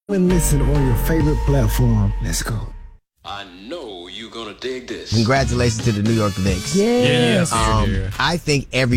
And listen on your favorite platform. Let's go. I know you're gonna dig this. Congratulations to the New York Knicks. Yes. I think every